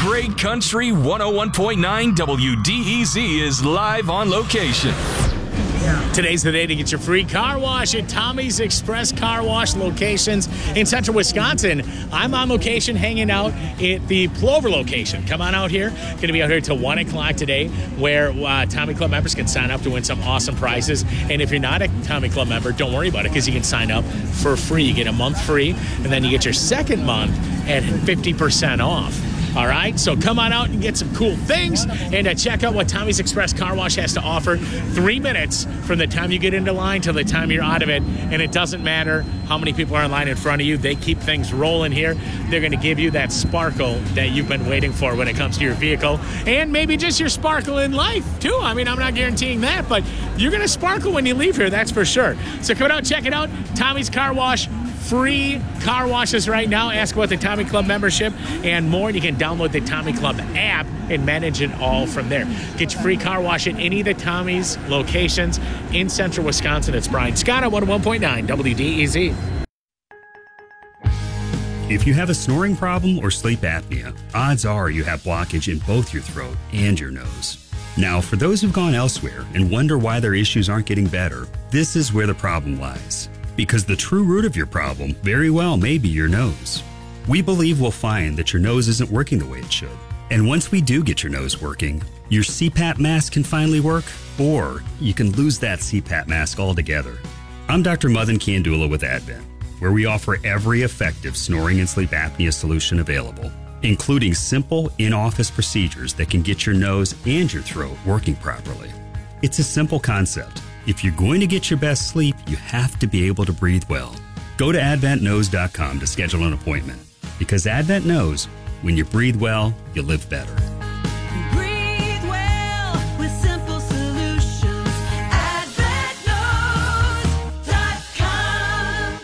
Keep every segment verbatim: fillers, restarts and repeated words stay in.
Great Country one oh one point nine W D E Z is live on location. Today's the day to get your free car wash at Tommy's Express Car Wash locations in central Wisconsin. I'm on location hanging out at the Plover location. Come on out here. Going to be out here till one o'clock today where uh, Tommy Club members can sign up to win some awesome prizes. And if you're not a Tommy Club member, don't worry about it because you can sign up for free. You get a month free, and then you get your second month at fifty percent off. All right, so come on out and get some cool things and uh, check out what Tommy's Express Car Wash has to offer. Three minutes from the time you get into line till the time you're out of it, and it doesn't matter how many people are in line in front of you. They keep things rolling here. They're going to give you that sparkle that you've been waiting for when it comes to your vehicle, and maybe just your sparkle in life, too. I mean, I'm not guaranteeing that, but you're going to sparkle when you leave here, that's for sure. So come out, check it out. Tommy's Car Wash. Free car washes right now. Ask about the Tommy Club membership and more. You can download the Tommy Club app and manage it all from there. Get your free car wash at any of the Tommy's locations in central Wisconsin. It's Brian Scott at one oh one point nine W D E Z. If you have a snoring problem or sleep apnea, odds are you have blockage in both your throat and your nose. Now, for those who've gone elsewhere and wonder why their issues aren't getting better, this is where the problem lies. Because the true root of your problem very well may be your nose. We believe we'll find that your nose isn't working the way it should. And once we do get your nose working, your C PAP mask can finally work, or you can lose that C PAP mask altogether. I'm Doctor Madan Kandula with Advent, where we offer every effective snoring and sleep apnea solution available, including simple in-office procedures that can get your nose and your throat working properly. It's a simple concept. If you're going to get your best sleep, you have to be able to breathe well. Go to advent nose dot com to schedule an appointment. Because Advent knows when you breathe well, you live better. Breathe well with simple solutions. advent nose dot com.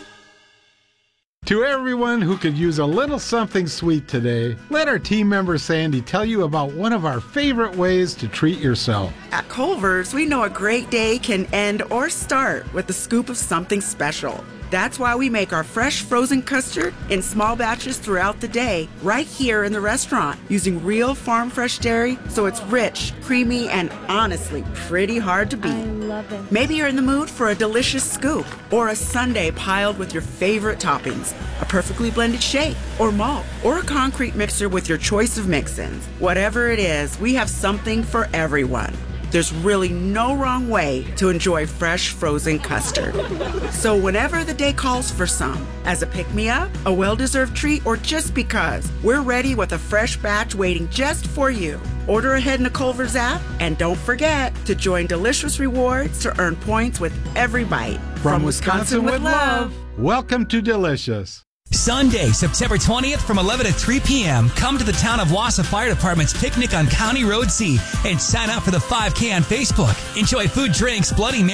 To everyone who could use a little something sweet today, let our team member Sandy tell you about one of our favorite ways to treat yourself. At Culver's, we know a great day can end or start with a scoop of something special. That's why we make our fresh frozen custard in small batches throughout the day, right here in the restaurant, using real farm fresh dairy, so it's rich, creamy, and honestly pretty hard to beat. I love it. Maybe you're in the mood for a delicious scoop or a sundae piled with your favorite toppings, a perfectly blended shake or malt, or a concrete mixer with your choice of mix-ins. Whatever it is, we have something for everyone. There's really no wrong way to enjoy fresh frozen custard. So whenever the day calls for some, as a pick-me-up, a well-deserved treat, or just because, we're ready with a fresh batch waiting just for you. Order ahead in the Culver's app, and don't forget to join Delicious Rewards to earn points with every bite. From Wisconsin with love, welcome to Delicious. Sunday, September twentieth from eleven to three p.m. Come to the Town of Wausau Fire Department's picnic on County Road C and sign up for the five K on Facebook. Enjoy food, drinks, Bloody Mary.